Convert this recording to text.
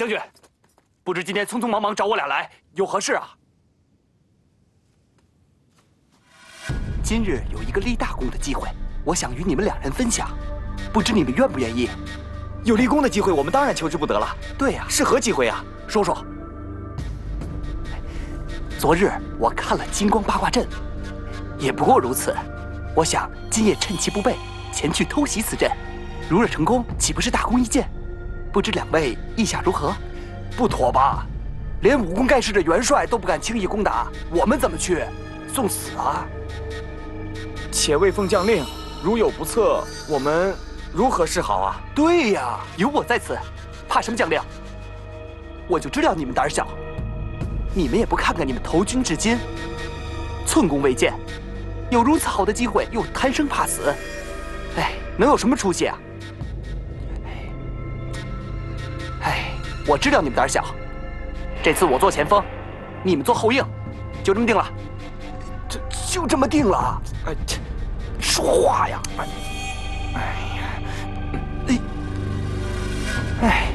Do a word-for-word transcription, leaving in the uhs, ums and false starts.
将军，不知今天匆匆忙忙找我俩来，有何事啊？今日有一个立大功的机会，我想与你们两人分享，不知你们愿不愿意？ 有立功的机会，我们当然求之不得了。 对呀， 是何机会啊？ 说说。昨日我看了金光八卦阵，也不过如此。我想今夜趁其不备，前去偷袭此阵，如若成功，岂不是大功一件？不知两位意下如何？不妥吧？连武功盖世的元帅都不敢轻易攻打，我们怎么去？送死啊！ 且未奉将令，如有不测，我们如何是好啊？ 对呀，有我在此，怕什么将令？我就知道你们胆小，你们也不看看你们投军至今，寸功未见，有如此好的机会，又贪生怕死，哎，能有什么出息啊？哎，我知道你们胆小，这次我做前锋，你们做後应，就这么定了。就就这么定了？哎，说话呀！哎，哎呀，哎，哎。